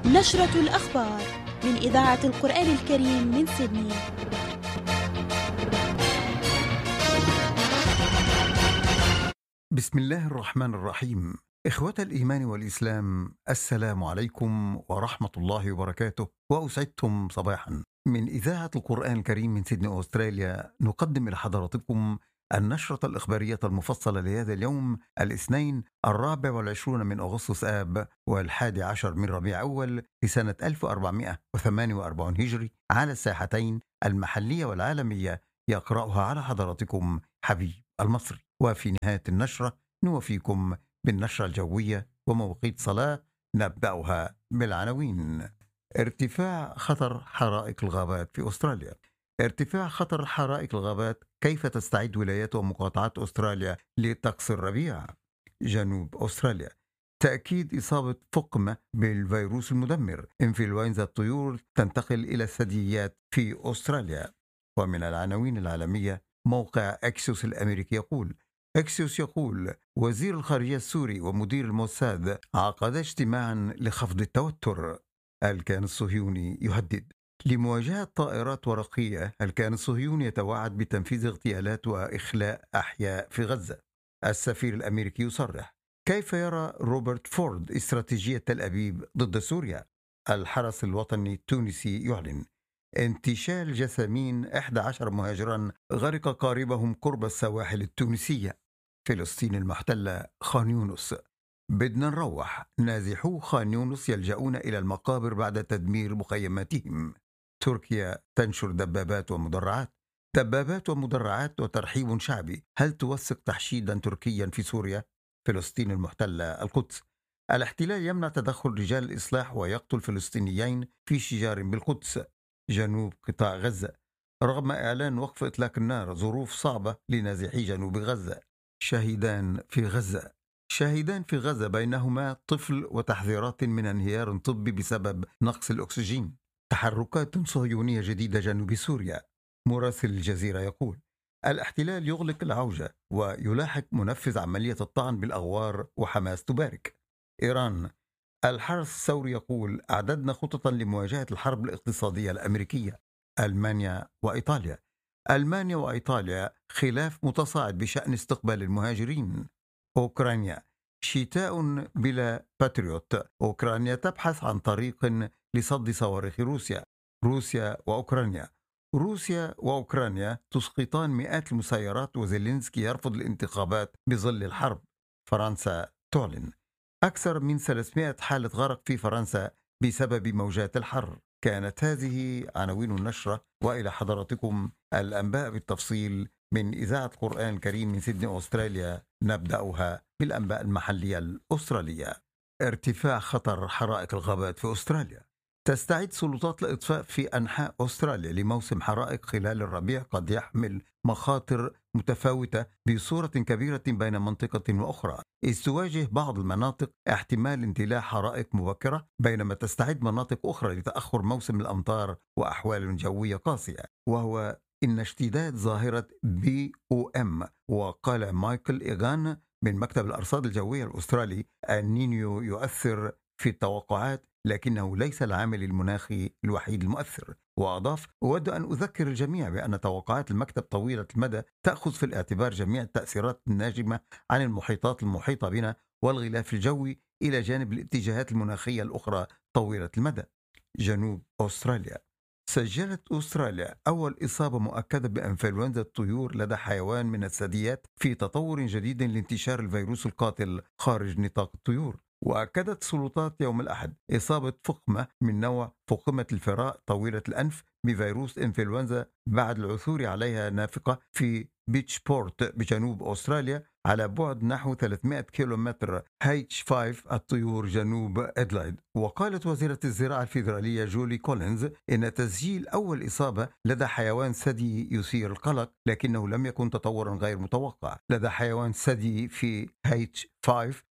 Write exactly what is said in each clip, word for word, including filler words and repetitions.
نشرة الأخبار من إذاعة القرآن الكريم من سيدني. بسم الله الرحمن الرحيم. إخوة الإيمان والإسلام، السلام عليكم ورحمة الله وبركاته، وأسعدتم صباحا. من إذاعة القرآن الكريم من سيدني أستراليا نقدم إلى حضراتكم النشرة الإخبارية المفصلة لهذا اليوم الاثنين الرابع والعشرون من أغسطس آب والحادي عشر من ربيع أول لسنة ألف وأربعمائة وثمانية وأربعين هجري، على الساحتين المحلية والعالمية. يقرأها على حضراتكم حبيب المصري. وفي نهاية النشرة نوفيكم بالنشرة الجوية ومواقيت صلاة. نبدأها بالعناوين. ارتفاع خطر حرائق الغابات في أستراليا. ارتفاع خطر حرائق الغابات، كيف تستعد ولايات ومقاطعات أستراليا لطقس الربيع؟ جنوب أستراليا، تأكيد إصابة فقمة بالفيروس المدمر إنفلونزا الطيور تنتقل إلى الثدييات في أستراليا. ومن العناوين العالمية، موقع أكسيوس الأمريكي يقول أكسيوس يقول وزير الخارجية السوري ومدير الموساد عقد اجتماعا لخفض التوتر. الكيان الصهيوني يهدد. لمواجهة طائرات ورقية، الكيان الصهيوني يتوعد بتنفيذ اغتيالات وإخلاء أحياء في غزة. السفير الأمريكي يصرح. كيف يرى روبرت فورد استراتيجية تل أبيب ضد سوريا؟ الحرس الوطني التونسي يعلن انتشال جثامين أحد عشر مهاجرا غرق قاربهم قرب السواحل التونسية. فلسطين المحتلة خان يونس. بدنا نروح. نازحو خان يونس يلجؤون إلى المقابر بعد تدمير مخيماتهم. تركيا تنشر دبابات ومدرعات. دبابات ومدرعات وترحيب شعبي، هل توثق تحشيدا تركيا في سوريا؟ فلسطين المحتلة القدس. الاحتلال يمنع تدخل رجال الإصلاح ويقتل فلسطينيين في شجار بالقدس. جنوب قطاع غزة. رغم إعلان وقف إطلاق النار، ظروف صعبة لنازحي جنوب غزة. شهيدان في غزة. شهيدان في غزة، بينهما طفل وتحذيرات من انهيار طبي بسبب نقص الأكسجين. تحركات صهيونية جديدة جنوب سوريا. مراسل الجزيرة يقول الاحتلال يغلق العوجة ويلاحق منفذ عملية الطعن بالأغوار وحماس تبارك. إيران. الحرس الثوري يقول أعددنا خططا لمواجهة الحرب الاقتصادية الأمريكية. ألمانيا وإيطاليا. ألمانيا وإيطاليا خلاف متصاعد بشأن استقبال المهاجرين. أوكرانيا. شتاء بلا باتريوت. أوكرانيا تبحث عن طريق لصد صواريخ روسيا. روسيا وأوكرانيا. روسيا وأوكرانيا تسقطان مئات المسيرات وزيلينسكي يرفض الانتخابات بظل الحرب. فرنسا تعلن أكثر من ثلاثمائة حالة غرق في فرنسا بسبب موجات الحر. كانت هذه عناوين النشرة، وإلى حضراتكم الأنباء بالتفصيل من إذاعة القرآن الكريم من سيدني أستراليا. نبدأها بالأنباء المحلية الأسترالية. ارتفاع خطر حرائق الغابات في أستراليا. تستعد سلطات الإطفاء في أنحاء أستراليا لموسم حرائق خلال الربيع قد يحمل مخاطر متفاوتة بصورة كبيرة بين منطقة وأخرى، إذ تواجه بعض المناطق احتمال اندلاع حرائق مبكرة، بينما تستعد مناطق أخرى لتأخر موسم الأمطار وأحوال جوية قاسية، وهو إن اشتداد ظاهرة بي أو إم. وقال مايكل إيغان من مكتب الأرصاد الجوية الأسترالي النينيو يؤثر في التوقعات، لكنه ليس العامل المناخي الوحيد المؤثر. وأضاف أود أن أذكر الجميع بأن توقعات المكتب طويلة المدى تأخذ في الاعتبار جميع التأثيرات الناجمة عن المحيطات المحيطة بنا والغلاف الجوي، إلى جانب الاتجاهات المناخية الأخرى طويلة المدى. جنوب أستراليا. سجلت أستراليا أول إصابة مؤكدة بإنفلونزا الطيور لدى حيوان من الثدييات في تطور جديد لانتشار الفيروس القاتل خارج نطاق الطيور. وأكدت السلطات يوم الأحد إصابة فقمة من نوع فقمة الفراء طويلة الأنف بفيروس إنفلونزا بعد العثور عليها نافقة في بيتشبورت بجنوب أستراليا على بعد نحو ثلاثمائة كيلومتر إتش خمسة الطيور جنوب أدلايد. وقالت وزيرة الزراعة الفيدرالية جولي كولينز إن تسجيل أول إصابة لدى حيوان ثدي يثير القلق، لكنه لم يكن تطورا غير متوقع. لدى حيوان ثدي في إتش خمسة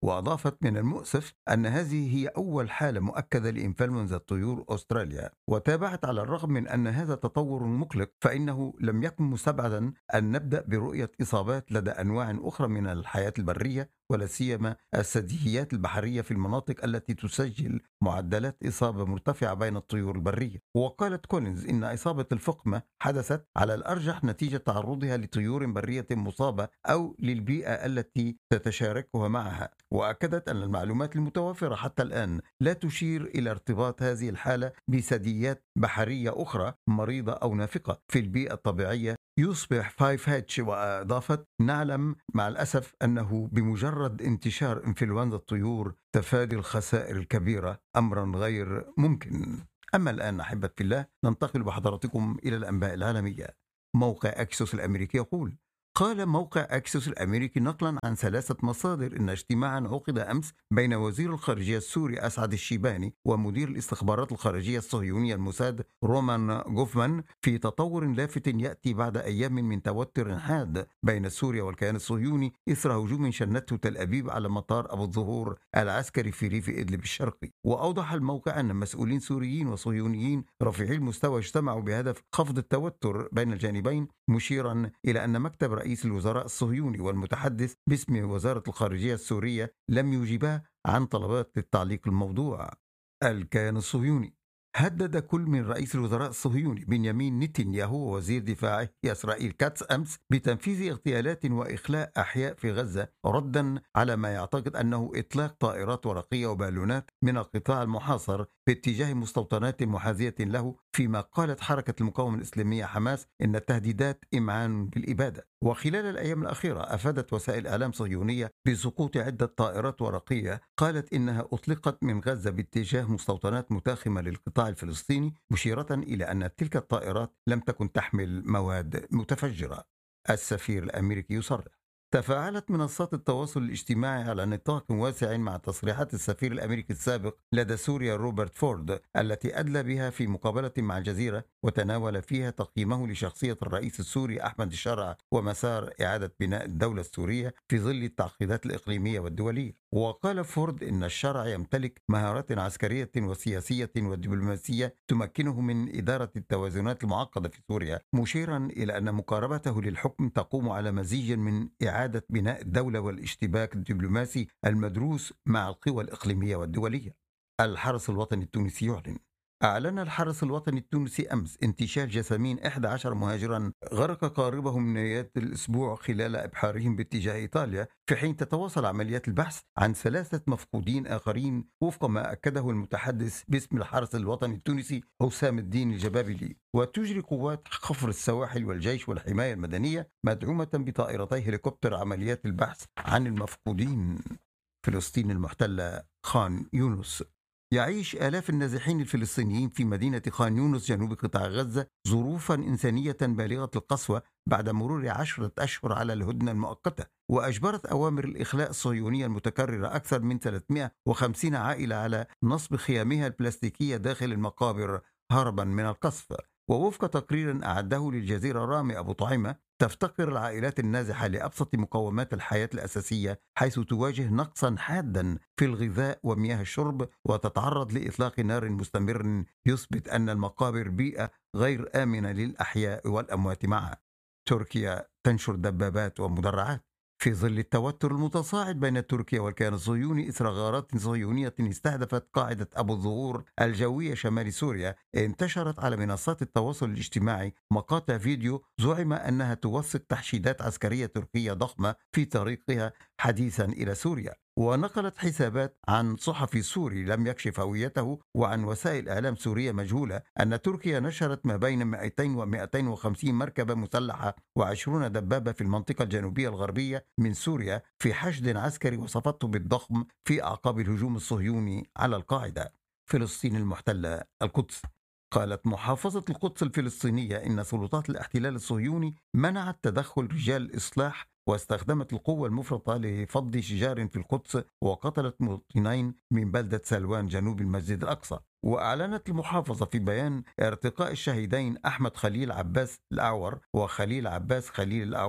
وأضافت: من المؤسف أن هذه هي أول حالة مؤكدة لإنفلونزا طيور أستراليا. وتابعت: على الرغم من أن هذا تطور مقلق، فإنه لم يكن مستبعدا أن نبدأ برؤية إصابات لدى أنواع أخرى من الحياة البرية، ولا سيما الثدييات البحرية في المناطق التي تسجل معدلات إصابة مرتفعة بين الطيور البرية. وقالت كولينز إن إصابة الفقمة حدثت على الأرجح نتيجة تعرضها لطيور برية مصابة أو للبيئة التي تتشاركها معها. وأكدت أن المعلومات المتوفرة حتى الآن لا تشير إلى ارتباط هذه الحالة بثدييات بحرية أخرى مريضة أو نافقة في البيئة الطبيعية يصبح فايف هاتش. وأضافت: نعلم مع الأسف أنه بمجرد انتشار إنفلونزا الطيور تفادي الخسائر الكبيرة أمرا غير ممكن. أما الآن أحبة في الله، ننتقل بحضراتكم إلى الأنباء العالمية. موقع أكسوس الأمريكي يقول: قال موقع أكسوس الأمريكي نقلا عن ثلاثة مصادر إن اجتماعا عقد أمس بين وزير الخارجية السوري أسعد الشيباني ومدير الاستخبارات الخارجية الصهيونية الموساد رومان جوفمان في تطور لافت يأتي بعد أيام من توتر حاد بين سوريا والكيان الصهيوني إثر هجوم شنته تل أبيب على مطار أبو الظهور العسكري في ريف إدلب الشرقي. وأوضح الموقع أن مسؤولين سوريين وصهيونيين رفيعي المستوى اجتمعوا بهدف خفض التوتر بين الجانبين، مشيرا إلى أن مكتب رئيس الوزراء الصهيوني والمتحدث باسم وزارة الخارجية السورية لم يجيبا عن طلبات للتعليق الموضوع. الكيان الصهيوني هدد كل من رئيس الوزراء الصهيوني بنيامين نتنياهو ووزير دفاعه إسرائيل كاتس أمس بتنفيذ اغتيالات وإخلاء أحياء في غزة، ردا على ما يعتقد أنه إطلاق طائرات ورقية وبالونات من القطاع المحاصر باتجاه مستوطنات محاذية له، فيما قالت حركة المقاومة الإسلامية حماس إن التهديدات إمعان بالإبادة. وخلال الأيام الأخيرة أفادت وسائل إعلام صهيونية بسقوط عدة طائرات ورقية قالت إنها أطلقت من غزة باتجاه مستوطنات متاخمة للقطاع الفلسطيني، مشيرة إلى أن تلك الطائرات لم تكن تحمل مواد متفجرة. السفير الأمريكي يصرح: تفاعلت منصات التواصل الاجتماعي على نطاق واسع مع تصريحات السفير الأمريكي السابق لدى سوريا روبرت فورد التي أدلى بها في مقابلة مع الجزيرة، وتناول فيها تقييمه لشخصية الرئيس السوري أحمد الشرع ومسار إعادة بناء الدولة السورية في ظل التعقيدات الإقليمية والدولية. وقال فورد إن الشرع يمتلك مهارات عسكرية وسياسية ودبلوماسية تمكنه من إدارة التوازنات المعقدة في سوريا، مشيرا إلى أن مقاربته للحكم تقوم على مزيج من إعادة بناء الدولة والاشتباك الدبلوماسي المدروس مع القوى الإقليمية والدولية. الحرس الوطني التونسي يعلن: أعلن الحرس الوطني التونسي أمس انتشال جثامين أحد عشر مهاجرا غرق قاربهم نهاية الأسبوع خلال إبحارهم باتجاه إيطاليا، في حين تتواصل عمليات البحث عن ثلاثة مفقودين آخرين وفق ما أكده المتحدث باسم الحرس الوطني التونسي حسام الدين الجبابلي. وتجري قوات خفر السواحل والجيش والحماية المدنية مدعومة بطائرتي هليكوبتر عمليات البحث عن المفقودين. فلسطين المحتلة خان يونس: يعيش آلاف النازحين الفلسطينيين في مدينة خان يونس جنوب قطاع غزة ظروفا إنسانية بالغة القسوة بعد مرور عشرة أشهر على الهدنة المؤقتة. وأجبرت أوامر الإخلاء الصهيونية المتكررة أكثر من ثلاثمائة وخمسين عائلة على نصب خيامها البلاستيكية داخل المقابر هربا من القصف. ووفق تقرير أعده للجزيرة رامي أبو طعيمة، تفتقر العائلات النازحة لأبسط مقومات الحياة الأساسية، حيث تواجه نقصا حادا في الغذاء ومياه الشرب، وتتعرض لإطلاق نار مستمر يثبت أن المقابر بيئة غير آمنة للأحياء والأموات معا. تركيا تنشر دبابات ومدرعات في ظل التوتر المتصاعد بين تركيا والكيان الصهيوني إثر غارات صهيونية استهدفت قاعدة أبو الظهور الجوية شمال سوريا. انتشرت على منصات التواصل الاجتماعي مقاطع فيديو زعم أنها توثق تحشيدات عسكرية تركية ضخمة في طريقها حديثا إلى سوريا. ونقلت حسابات عن صحفي سوري لم يكشف هويته وعن وسائل إعلام سورية مجهولة أن تركيا نشرت ما بين مئتين ومئتين وخمسين مركبة مسلحة وعشرين دبابة في المنطقة الجنوبية الغربية من سوريا في حشد عسكري وصفته بالضخم في أعقاب الهجوم الصهيوني على القاعدة. فلسطين المحتلة القدس: قالت محافظة القدس الفلسطينية إن سلطات الاحتلال الصهيوني منعت تدخل رجال الإصلاح واستخدمت القوة المفرطة لفض شجار في القدس وقتلت مواطنين من بلدة سلوان جنوب المسجد الأقصى. وأعلنت المحافظة في بيان ارتقاء الشهيدين أحمد خليل عباس الأعور وخليل عباس خليل الأعور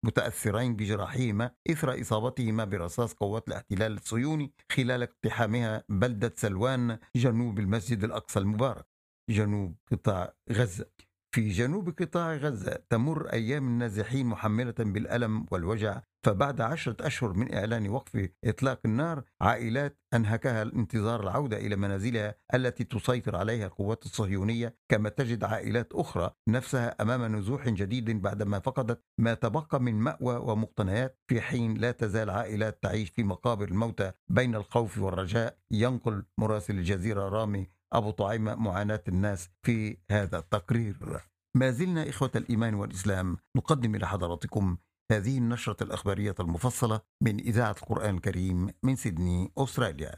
متأثرين بجراحهما إثر إصابتهما برصاص قوات الاحتلال الصهيوني خلال اقتحامها بلدة سلوان جنوب المسجد الأقصى المبارك جنوب قطاع غزة. في جنوب قطاع غزة تمر أيام النازحين محملة بالألم والوجع، فبعد عشرة أشهر من إعلان وقف إطلاق النار عائلات أنهكها الانتظار العودة إلى منازلها التي تسيطر عليها القوات الصهيونية، كما تجد عائلات أخرى نفسها أمام نزوح جديد بعدما فقدت ما تبقى من مأوى ومقتنيات، في حين لا تزال عائلات تعيش في مقابر الموتى بين الخوف والرجاء. ينقل مراسل الجزيرة رامي أبو طعيمة معاناة الناس في هذا التقرير. ما زلنا إخوة الإيمان والإسلام نقدم إلى حضراتكم هذه النشرة الأخبارية المفصلة من إذاعة القرآن الكريم من سيدني أستراليا.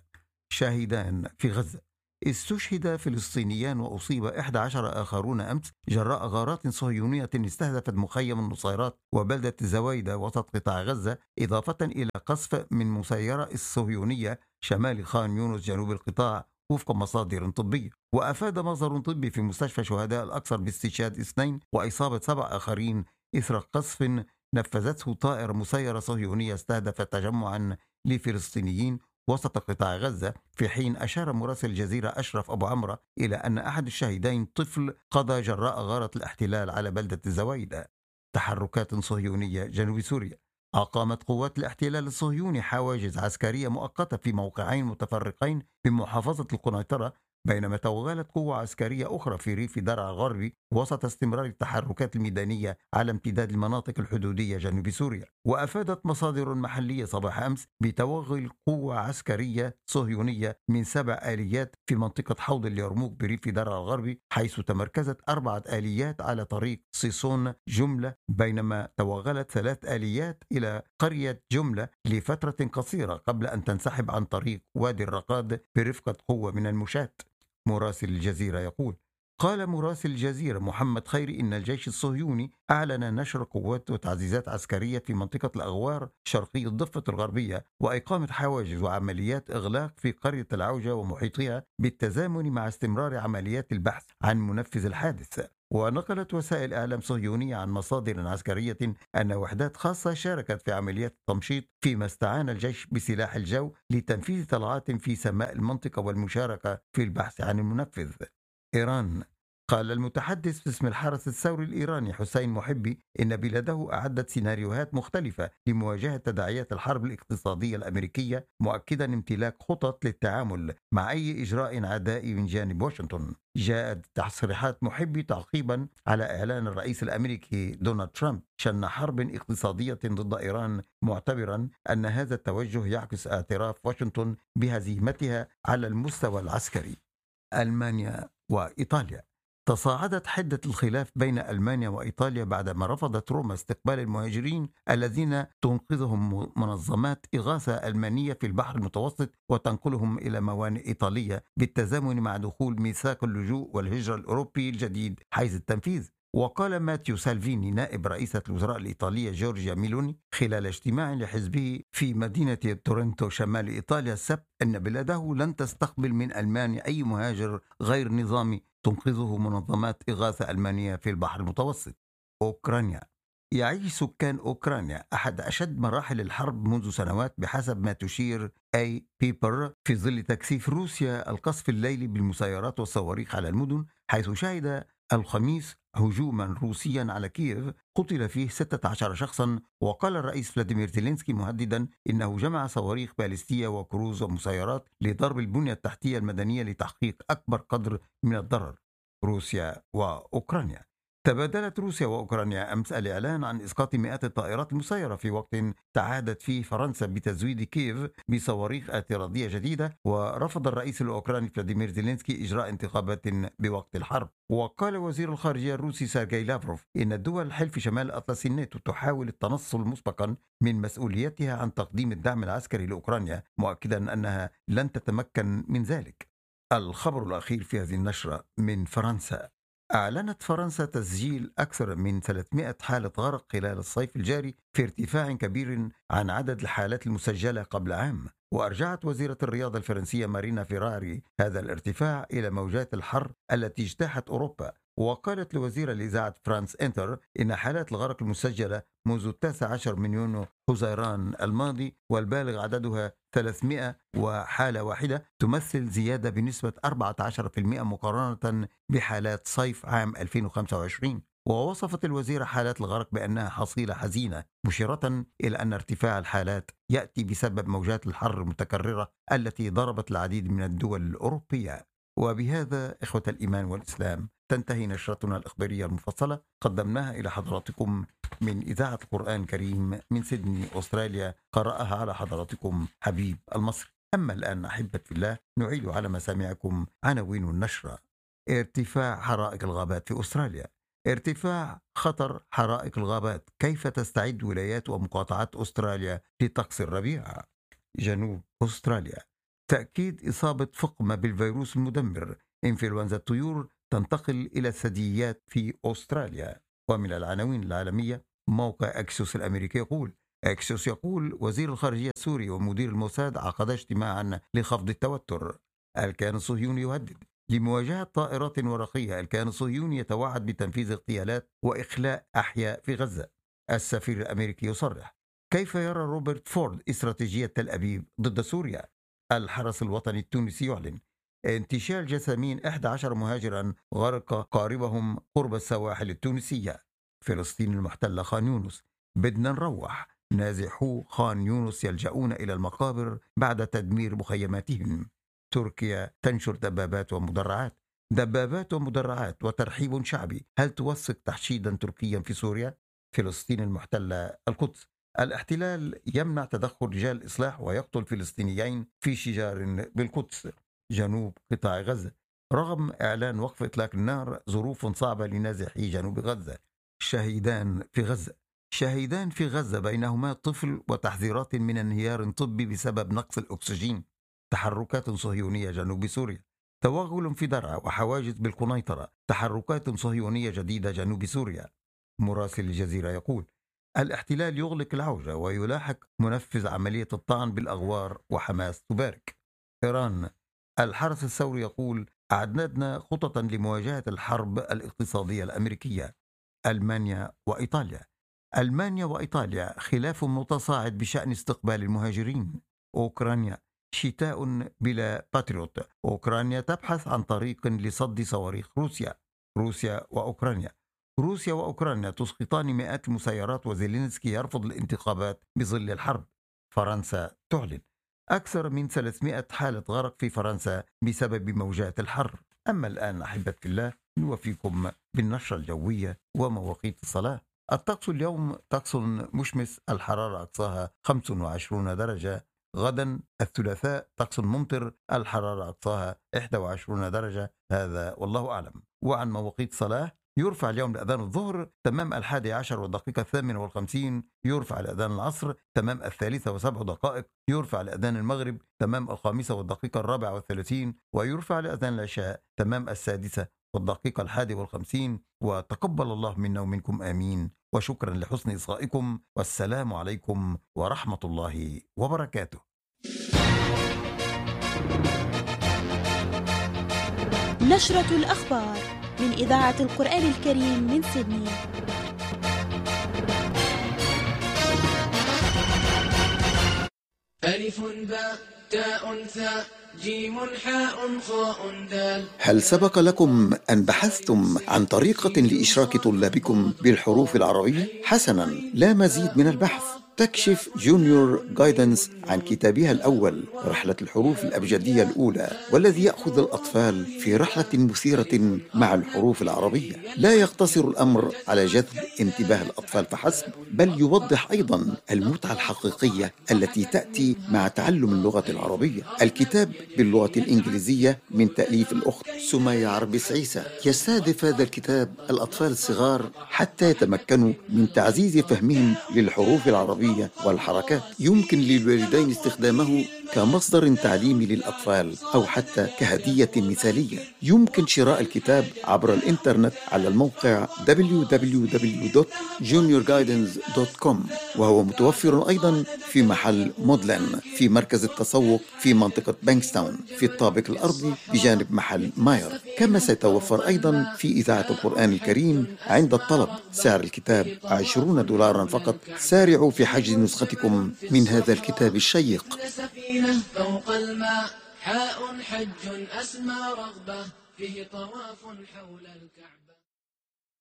شاهدان في غزة. استشهد فلسطينيان وأصيب أحد عشر آخرون أمس جراء غارات صهيونية استهدفت مخيم النصيرات وبلدة زوايدة وسط قطاع غزة، إضافة إلى قصف من مسيرة الصهيونية شمال خان يونس جنوب القطاع وفق مصادر طبية. وأفاد مصدر طبي في مستشفى شهداء الأقصر باستشهاد اثنين وإصابة سبع آخرين إثر قصف نفذته طائرة مسيرة صهيونية استهدفت تجمعا لفلسطينيين وسط قطاع غزة، في حين أشار مراسل الجزيرة أشرف أبو عمرة إلى أن أحد الشهيدين طفل قضى جراء غارة الاحتلال على بلدة الزوايدة. تحركات صهيونية جنوب سوريا. أقامت قوات الاحتلال الصهيوني حواجز عسكرية مؤقتة في موقعين متفرقين بمحافظة القنيطرة، بينما توغلت قوة عسكرية أخرى في ريف درعا الغربي وسط استمرار التحركات الميدانية على امتداد المناطق الحدودية جنوب سوريا. وأفادت مصادر محلية صباح أمس بتوغل قوة عسكرية صهيونية من سبع آليات في منطقة حوض اليرموك بريف درعا الغربي، حيث تمركزت أربعة آليات على طريق صيصون جملة، بينما توغلت ثلاث آليات إلى قرية جملة لفترة قصيرة قبل أن تنسحب عن طريق وادي الرقاد برفقة قوة من المشاة. مراسل الجزيرة يقول: قال مراسل الجزيرة محمد خيري إن الجيش الصهيوني أعلن نشر قوات وتعزيزات عسكرية في منطقة الأغوار شرقي الضفة الغربية، وإقامة حواجز وعمليات إغلاق في قرية العوجة ومحيطها بالتزامن مع استمرار عمليات البحث عن منفذ الحادث. ونقلت وسائل إعلام صهيونية عن مصادر عسكرية أن وحدات خاصة شاركت في عمليات التمشيط، فيما استعان الجيش بسلاح الجو لتنفيذ طلعات في سماء المنطقة والمشاركة في البحث عن المنفذ. إيران. قال المتحدث باسم الحرس الثوري الإيراني حسين محبي إن بلاده أعدت سيناريوهات مختلفة لمواجهة تداعيات الحرب الاقتصادية الأمريكية، مؤكدا امتلاك خطط للتعامل مع أي إجراء عدائي من جانب واشنطن. جاءت تصريحات محبي تعقيبا على إعلان الرئيس الأمريكي دونالد ترامب شن حرب اقتصادية ضد إيران، معتبرا أن هذا التوجه يعكس اعتراف واشنطن بهزيمتها على المستوى العسكري. ألمانيا وإيطاليا. تصاعدت حدة الخلاف بين ألمانيا وإيطاليا بعدما رفضت روما استقبال المهاجرين الذين تنقذهم منظمات إغاثة ألمانية في البحر المتوسط وتنقلهم إلى موانئ إيطالية، بالتزامن مع دخول ميثاق اللجوء والهجرة الأوروبي الجديد حيز التنفيذ. وقال ماتيو سالفيني نائب رئيسة الوزراء الإيطالية جورجيا ميلوني خلال اجتماع لحزبه في مدينة تورنتو شمال إيطاليا السبت أن بلاده لن تستقبل من ألمانيا أي مهاجر غير نظامي تنقذه منظمات إغاثة ألمانية في البحر المتوسط. أوكرانيا. يعيش سكان أوكرانيا أحد أشد مراحل الحرب منذ سنوات بحسب ما تشير أي بيبر، في ظل تكثيف روسيا القصف الليلي بالمسيرات والصواريخ على المدن، حيث شهد الخميس هجوما روسيا على كييف قتل فيه ستة عشر شخصا. وقال الرئيس فلاديمير زيلينسكي مهددا إنه جمع صواريخ باليستية وكروز ومسيرات لضرب البنية التحتية المدنية لتحقيق أكبر قدر من الضرر. روسيا وأوكرانيا. تبادلت روسيا وأوكرانيا أمس الإعلان عن إسقاط مئات الطائرات المسيرة في وقت تعهدت فيه فرنسا بتزويد كييف بصواريخ اعتراضية جديدة. ورفض الرئيس الأوكراني فلاديمير زيلينسكي إجراء انتخابات بوقت الحرب. وقال وزير الخارجية الروسي سيرجي لافروف إن الدول الحلف شمال أطلس الناتو تحاول التنصل مسبقا من مسؤوليتها عن تقديم الدعم العسكري لأوكرانيا، مؤكدا أنها لن تتمكن من ذلك. الخبر الأخير في هذه النشرة من فرنسا. أعلنت فرنسا تسجيل أكثر من ثلاثمائة حالة غرق خلال الصيف الجاري، في ارتفاع كبير عن عدد الحالات المسجلة قبل عام. وأرجعت وزيرة الرياضة الفرنسية مارينا فيراري هذا الارتفاع إلى موجات الحر التي اجتاحت أوروبا، وقالت لوزير الإذاعة فرانس إنتر إن حالات الغرق المسجلة منذ التاسع عشر من يونيو حزيران الماضي والبالغ عددها ثلاثمائة وحالة واحدة تمثل زيادة بنسبة أربعة عشر بالمئة مقارنة بحالات صيف عام ألفين وخمسة وعشرين. ووصفت الوزيرة حالات الغرق بأنها حصيلة حزينة، مشيرة إلى أن ارتفاع الحالات يأتي بسبب موجات الحر المتكررة التي ضربت العديد من الدول الأوروبية. وبهذا إخوة الإيمان والإسلام تنتهي نشرتنا الإخبارية المفصلة قدمناها إلى حضراتكم من إذاعة القرآن الكريم من سيدني أستراليا، قرأها على حضراتكم حبيب المصري. أما الآن أحبة في الله نعيد على مسامعكم عناوين النشرة. ارتفاع حرائق الغابات في أستراليا. ارتفاع خطر حرائق الغابات، كيف تستعد ولايات ومقاطعات أستراليا لطقس الربيع؟ جنوب أستراليا، تأكيد إصابة فقمة بالفيروس المدمر، إنفلونزا الطيور تنتقل إلى الثدييات في أستراليا. ومن العناوين العالمية، موقع أكسيوس الأمريكي يقول أكسيوس يقول وزير الخارجية السوري ومدير الموساد عقدا اجتماعا لخفض التوتر. الكيان الصهيوني يهدد لمواجهة طائرات ورقية. الكيان الصهيوني يتوعد بتنفيذ اغتيالات وإخلاء أحياء في غزة. السفير الأمريكي يصرح. كيف يرى روبرت فورد استراتيجية تل أبيب ضد سوريا؟ الحرس الوطني التونسي يعلن انتشال جثامين أحد عشر مهاجرا غرق قاربهم قرب السواحل التونسية. فلسطين المحتلة خان يونس، بدنا نروح. نازحو خان يونس يلجؤون إلى المقابر بعد تدمير مخيماتهم. تركيا تنشر دبابات ومدرعات. دبابات ومدرعات وترحيب شعبي، هل توثق تحشيدا تركيا في سوريا؟ فلسطين المحتلة القدس، الاحتلال يمنع تدخل رجال الإصلاح ويقتل فلسطينيين في شجار بالقدس. جنوب قطاع غزة، رغم إعلان وقف إطلاق النار ظروف صعبة لنازحي جنوب غزة. شهيدان في غزة، شهيدان في غزة بينهما طفل وتحذيرات من انهيار طبي بسبب نقص الأكسجين. تحركات صهيونية جنوب سوريا، توغل في درعا وحواجز بالقنيطرة. تحركات صهيونية جديدة جنوب سوريا. مراسل الجزيرة يقول الاحتلال يغلق العوجة ويلاحق منفذ عملية الطعن بالأغوار وحماس تبارك. إيران، الحرس الثوري يقول أعددنا خططا لمواجهة الحرب الاقتصادية الأمريكية. ألمانيا وإيطاليا، ألمانيا وإيطاليا خلاف متصاعد بشأن استقبال المهاجرين. أوكرانيا، شتاء بلا باتريوت. أوكرانيا تبحث عن طريق لصد صواريخ روسيا. روسيا وأوكرانيا، روسيا وأوكرانيا تسقطان مئات المسيرات وزيلينسكي يرفض الانتخابات بظل الحرب. فرنسا تعلن أكثر من ثلاثمائة حالة غرق في فرنسا بسبب موجات الحر. أما الآن أحبة في الله نوفيكم بالنشرة الجوية ومواقيت الصلاة. الطقس اليوم طقس مشمس، الحرارة أقصاها خمسة وعشرين درجة. غدا الثلاثاء طقس ممطر، الحرارة أقصاها إحدى وعشرين درجة. هذا والله أعلم. وعن مواقيت صلاة، يرفع اليوم لأذان الظهر تمام الحادي عشر والدقيقة الثامنة والخمسين، يرفع لأذان العصر تمام الثالثة وسبع دقائق، يرفع لأذان المغرب تمام الخامسة والدقيقة الرابعة والثلاثين، ويرفع لأذان العشاء تمام السادسة والدقيقة الحادي والخمسين. وتقبل الله منا ومنكم آمين، وشكرا لحسن إصغائكم، والسلام عليكم ورحمة الله وبركاته. نشرة الأخبار من إذاعة القرآن الكريم من سيدني. ألف باء تاء ثاء جيم حاء خاء دال. هل سبق لكم أن بحثتم عن طريقة لإشراك طلابكم بالحروف العربية؟ حسناً، لا مزيد من البحث. تكشف جونيور جايدنس عن كتابها الأول رحلة الحروف الأبجدية الأولى، والذي يأخذ الأطفال في رحلة مثيرة مع الحروف العربية. لا يقتصر الأمر على جذب انتباه الأطفال فحسب، بل يوضح أيضا المتعة الحقيقية التي تأتي مع تعلم اللغة العربية. الكتاب باللغة الإنجليزية من تأليف الأخت سمية عربس عيسى. يستهدف هذا الكتاب الأطفال الصغار حتى يتمكنوا من تعزيز فهمهم للحروف العربية العربية والحركات. يمكن للوالدين استخدامه كمصدر تعليمي للأطفال أو حتى كهدية مثالية. يمكن شراء الكتاب عبر الإنترنت على الموقع دبليو دبليو دبليو دوت جونيور جايدنس دوت كوم، وهو متوفر أيضا في محل مودلان في مركز التسوق في منطقة بانكستاون في الطابق الأرضي بجانب محل ماير. كما سيتوفر أيضا في إذاعة القرآن الكريم عند الطلب. سعر الكتاب عشرون دولارا فقط. سارعوا في حجز نسختكم من هذا الكتاب الشيق. سفينة فوق الماء، حاء حج أسمى رغبة، فيه طواف حول الكعبة.